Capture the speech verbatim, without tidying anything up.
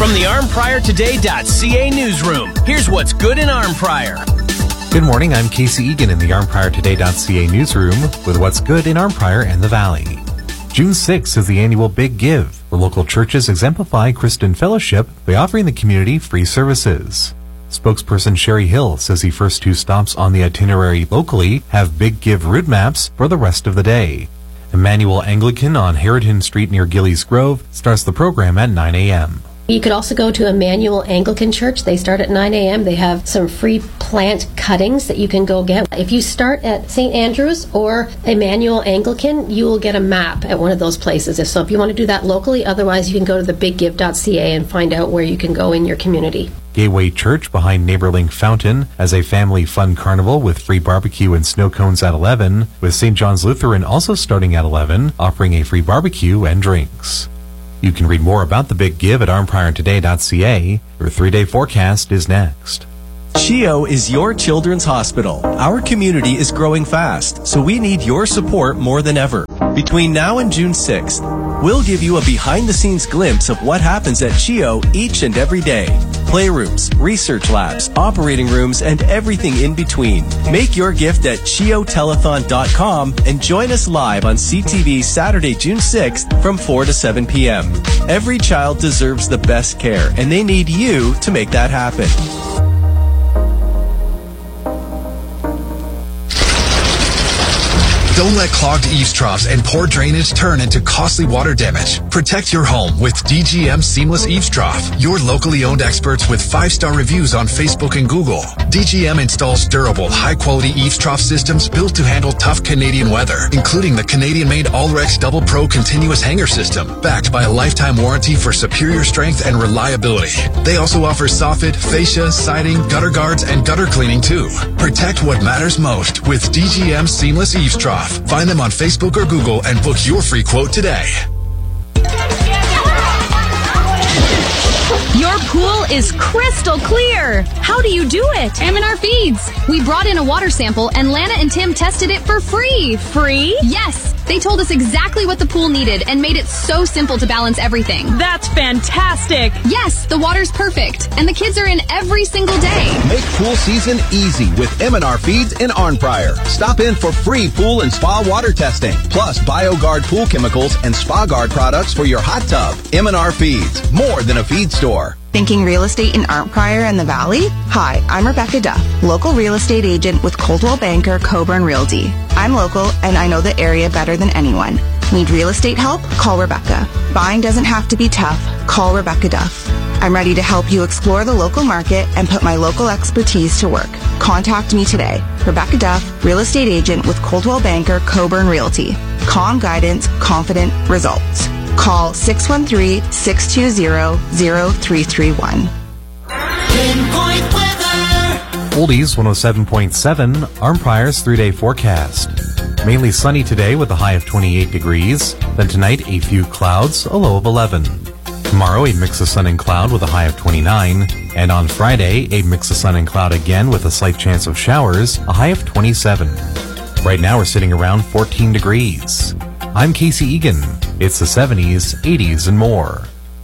From the arm pryor today dot c a newsroom, here's what's good in Arnprior. Good morning, I'm Casey Egan in the arm pryor today dot c a newsroom with what's good in Arnprior and the Valley. June sixth is the annual Big Give, where local churches exemplify Christian fellowship by offering the community free services. Spokesperson Sherry Hill says the first two stops on the itinerary locally have Big Give route maps for the rest of the day. Emmanuel Anglican on Harrington Street near Gillies Grove starts the program at nine a.m. You could also go to Emmanuel Anglican Church. They start at nine a.m. They have some free plant cuttings that you can go get. If you start at Saint Andrew's or Emmanuel Anglican, you will get a map at one of those places. So if you want to do that locally, otherwise you can go to the big give dot c a and find out where you can go in your community. Gateway Church behind NeighborLink Fountain has a family fun carnival with free barbecue and snow cones at eleven, with Saint John's Lutheran also starting at eleven, offering a free barbecue and drinks. You can read more about the Big Give at arm pryor today dot c a. Your three-day forecast is next. CHEO is your children's hospital. Our community is growing fast, so we need your support more than ever. Between now and June sixth, we'll give you a behind-the-scenes glimpse of what happens at CHEO each and every day. Playrooms, research labs, operating rooms, and everything in between. Make your gift at cheo telethon dot com and join us live on C T V Saturday, June sixth from four to seven p.m. Every child deserves the best care, and they need you to make that happen. Don't let clogged eaves troughs and poor drainage turn into costly water damage. Protect your home with D G M Seamless Eaves Trough. Your locally owned experts with five-star reviews on Facebook and Google. D G M installs durable, high-quality eaves trough systems built to handle tough Canadian weather, including the Canadian-made Allrex Double Pro Continuous Hanger System, backed by a lifetime warranty for superior strength and reliability. They also offer soffit, fascia, siding, gutter guards, and gutter cleaning too. Protect what matters most with D G M Seamless Eaves Trough. Find them on Facebook or Google and book your free quote today. Your pool is crystal clear. How do you do it? M and R Feeds. We brought in a water sample and Lana and Tim tested it for free. Free? Yes. They told us exactly what the pool needed and made it so simple to balance everything. That's fantastic. Yes, the water's perfect. And the kids are in every single day. Make pool season easy with M and R Feeds in Arnprior. Stop in for free pool and spa water testing, plus BioGuard pool chemicals and SpaGuard products for your hot tub. M and R Feeds, more than a feed store. Thinking real estate in Arnprior and the Valley? Hi, I'm Rebecca Duff, local real estate agent with Coldwell Banker Coburn Realty. I'm local and I know the area better than anyone. Need real estate help? Call Rebecca. Buying doesn't have to be tough. Call Rebecca Duff. I'm ready to help you explore the local market and put my local expertise to work. Contact me today. Rebecca Duff, real estate agent with Coldwell Banker Coburn Realty. Calm guidance, confident results. Call six one three, six two zero, zero three three one. Pinpoint weather. Oldies one oh seven point seven, Arnprior's three-day forecast. Mainly sunny today with a high of twenty-eight degrees. Then tonight, a few clouds, a low of eleven. Tomorrow, a mix of sun and cloud with a high of twenty-nine. And on Friday, a mix of sun and cloud again with a slight chance of showers, a high of twenty-seven. Right now, we're sitting around fourteen degrees. I'm Casey Egan. It's the seventies, eighties, and more.